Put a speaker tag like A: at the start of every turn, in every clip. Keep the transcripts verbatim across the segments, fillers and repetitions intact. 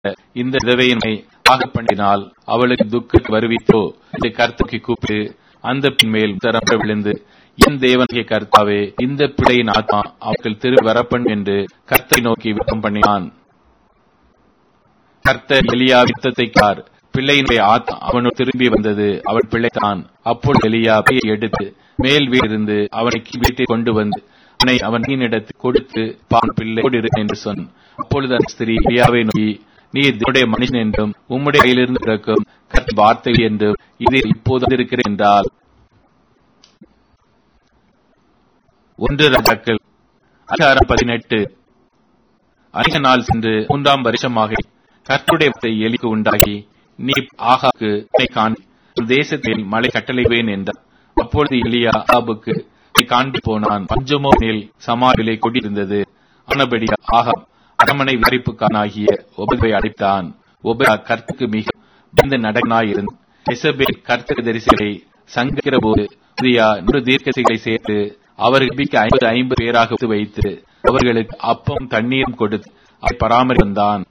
A: இந்த விதவையினை ஆக பண்ணினால் அவளுக்கு துக்க வருவித்தோ என்று கர்த்தருக்கு கூப்பிட்டு அந்த பின் மேல் தரம் விழுந்து, என் தேவனுடைய கர்த்தாவே, இந்த பிள்ளையின் ஆத்மா அவர்கள் திரும்பி வரப்பன் என்று கர்த்தரை நோக்கி விருப்பம் பண்ணினான். கர்த்தர் எலியா வித்தத்தை கார் பிள்ளையினுடைய ஆத்மா அவனோடு திரும்பி வந்தது. அவள் பிள்ளைத்தான். அப்பொழுது எலியா பையை எடுத்து மேல் வீட்டிலிருந்து அவனை வீட்டில் கொண்டு வந்து அவனை அவன் இடத்தில் கொடுத்து, பான் பிள்ளையோடு இரு என்று சொன்ன. அப்பொழுது அந்த ஸ்திரீ எலியாவை நோக்கி, நீ தேவனுடைய மனுஷன் என்றும் உம்முடைய கையிலிருந்து பிறக்கும் கர்த்தர் வார்த்தை என்றும் இதில் இப்போது இருக்கிறேன் என்றால். ஒன்று ராஜாக்கள் அதிகாரம் பதினெட்டு. அதிக நாள் சென்று மூன்றாம் வருஷமாக கர்த்தருடைய எலிக்கு உண்டாகி, நீ ஆகாக்கு காண் தேசத்தில் மழை கட்டளைவேன் என்றார். அப்பொழுது எலியா ஆகாபுக்கு காண்பி போனான். பஞ்சமோ மேல் சமாரிலே கொண்டிருந்தது. ஆனபடி ஆகாப் அரமனை விசாரிப்புக்கானாகிய ஒபதை அடைத்தான். ஒபதா கர்த்தருக்கு மிக பயந்த நடனாயிருந்தான். எசபேல் கர்த்தருக்கு தரிசிகளை சங்கிக்கிற போது நூறு தீர்க்கதரிசிகளை சேர்த்து அவர்களுக்கு ஐம்பது ஐம்பது பேராக வைத்து அவர்களுக்கு அப்பம் தண்ணீரும் கொடுத்து அதை பராமரி வந்தான்.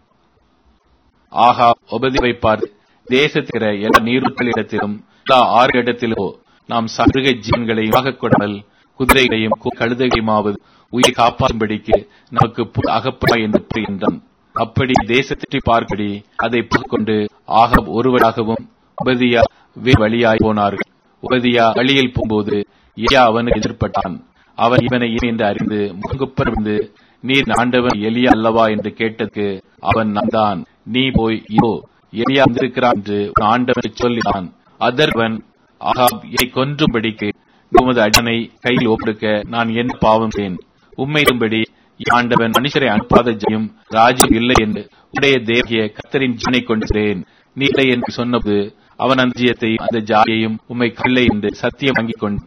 A: ஆகாப் ஒபதியை பார்த்து, தேசத்திற எல்லா நீரூற்றலிடத்திலும் எல்லா ஆறு இடத்திலோ நாம் சருக ஜீவன்களை கொடாமல் குதிரைகளையும் கழுதைகளையுமாவது உயிரை காப்பாற்றும்படிக்கு நமக்கு அகப்படா என்று என்றான். அப்படி தேசத்தை பார்ப்படி அதை கொண்டு ஆகாப் ஒருவராகவும் உபதியா வழியாய் போனார்கள். உபதியா வழியில் போகும்போது எலியா அவனுக்கு எதிர்பட்டான். அவன் இவனை என்று அறிந்து முகங்குப்பர் வந்து, நீர் ஆண்டவன் எலியா அல்லவா என்று கேட்டதுக்கு அவன் நான், நீ போய் இதோ எலியா வந்திருக்கிறான் என்று ஆண்டவன் சொல்லினான். அதர்வன் ஆகாப் இதை கொன்றும்படிக்கு உமது அடனை கையில் ஒப்புடுக்க நான் என்ன பாவம் செய்தேன்? உண்மையிடும்படி ஆண்டவன் மனுஷரை அனுப்பாத ஜெயம் ராஜ்யம் இல்லை என்று உடைய தேவிய கர்த்தரின் ஜீவனை கொண்டிருக்கிறேன். நீ இல்லை என்று சொன்னது அவன் அந்த ஜீயத்தையும் அந்த ஜாதியையும் உம்மை கல்லை என்று சத்தியம் வாங்கிக் கொண்டு,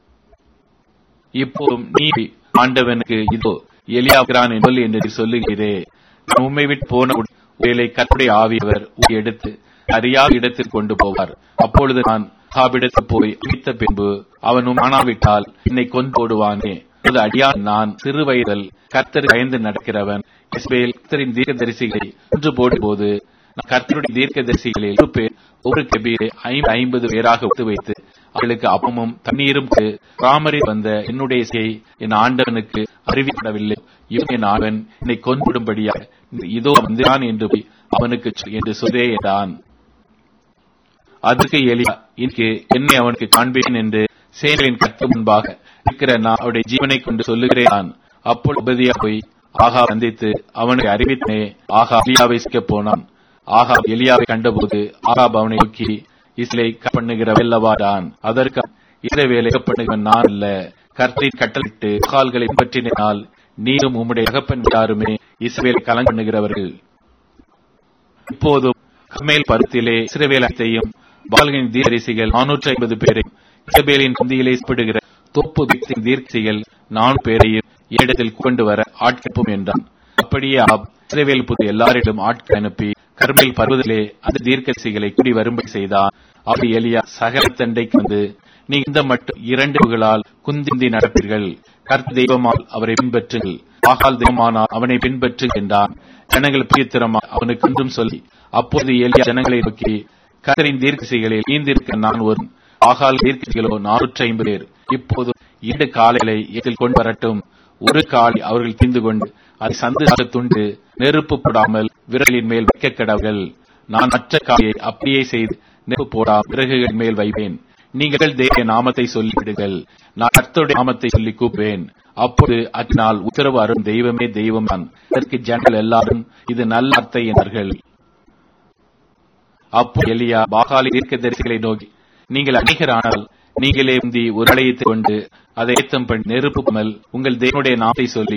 A: இப்போதும் நீ ஆண்டவனுக்கு இதோ எலியாகிறான் என்று சொல்லுகிறே. நான் உண்மை விட்டு போன வேலை கர்த்தருடைய ஆவியவர் எடுத்து அறியாத இடத்தில் கொண்டு போவார். அப்பொழுது நான் ஆகாபிடத்து போய் அழித்த பின்பு அவனும் ஆனாவிட்டால் என்னை கொண்டு போடுவானே. அடியான் நான் சிறு வயதில் கர்த்தர் பயந்து நடக்கிறவன். இஸ்ரவேல் கர்த்தரின் தீர்க்கதரிசிகளை ஒன்று போடும் போது கர்த்தருடைய தீர்க்கதரிசிகளில் ஒரு பேர் ஒரு கபீரை ஐம்பது ஐம்பது பேராக ஒத்து வைத்து அவர்களுக்கு அப்பமும் தண்ணீரும் ராமரில் வந்த என்னுடைய செய்யை என் ஆண்டவனுக்கு அறிவிக்கப்படவில்லை. இவன் என் ஆண்டவன் என்னை கொன்றுவிடும்படியாக இதோ வந்தான் என்று அவனுக்கு என்று சொல்லே என்றான். அதற்கு எலியா, இன்றைக்கு என்னை அவனுக்கு காண்பேன் என்று சேனையின் கர்த்தர் முன்பாக இருக்கிற நான் அவருடைய ஜீவனை கொண்டு சொல்லுகிறேன். அப்பொழுது உபதியா போய் ஆகா சந்தித்து அவனுக்கு அறிவித்தனே. ஆகா எலியாவை சிக்க போனான். ஆகா எலியாவை கண்டபோது ஆகாப் அவனை நோக்கி, இஸ்ரவேலை பண்ணுகிற வெல்லவாடான். அதற்கு இஸ்ரவேலை பண்ணுகிறவன் நான் அல்ல, கர்த்தரின் கட்டளையிட்டு கால்களை பின்பற்றினால் நீரும் உம்முடைய தகப்பன் யாருமே இஸ்ரவேலை கலங்க பண்ணுகிறவர்கள். இப்போதும் கர்மேல் பருத்திலே இஸ்ரவேலையும் பால்களின் தீர்க்கதரிசிகள் நானூற்றி ஐம்பது பேரையும் இஸ்ரவேலின் குந்தியிலே சாப்பிடுகிற தோப்பு தீர்க்கதரிசிகள் நானூறு பேரையும் இடத்தில் கொண்டு வர ஆட்கேட்போம் என்றான். அப்படியே இஸ்ரவேல் புது எல்லாரிடம் ஆட்கள் அனுப்பி கர்மேல் பருவத்திலே அந்த தீர்க்கதரிசிகளை கூடி வரும்படி செய்தான். அப்படி எலியா சகல தண்டைக்கு வந்து, நீ இந்த மட்டும் இரண்டு புகளால் குந்திந்தி நடப்பீர்கள். கர்த்த தெய்வமால் அவரை பின்பற்றுங்கள், ஆகால் தெய்வமானால் அவனை பின்பற்றுங்கள் என்றான். ஜனங்கள் பிரியத்திரமா அவனுக்கு என்றும் சொல்லி, அப்போது எலியா ஜனங்களை நோக்கி, கர்த்தரின் தீர்க்கதரிசிகளில் நீந்திருக்க நான் ஒரு ஆகால் தீர்க்கதரிசிகளோ நானூற்றி ஐம்பது பேர். இப்போது இரண்டு காலைகளை இதில் கொண்டு வரட்டும். ஒரு காலை அவர்கள் தீர்ந்து கொண்டு அதை சந்து துண்டு நெருப்பு போடாமல் விறகின் மேல் வைக்க கடவுள். நான் மற்ற காலையை அப்படியே செய்து நெருப்பு போடா விறகுகள் மேல் வைப்பேன். நீங்கள் தேவ நாமத்தை சொல்லிவிடுங்கள், நான் கர்த்தருடைய நாமத்தை சொல்லி கூப்பிடுவேன். அப்போது அந்நாள் உத்தரவு அரும் தெய்வமே தெய்வம் தான். இதற்கு ஜனங்கள் எல்லாரும் இது நல்ல அர்த்தை என்றார்கள். அப்போ எலியா பாகாலி தீர்க்கதரிசிகளை நோக்கி, நீங்கள் அநேகரானால் நீங்களே முந்தி ஒரு அலையத்தை கொண்டு அதை ஏத்தம் பண்ணி நெருப்பு மல் உங்கள் தேவனுடைய நாமத்தை சொல்லி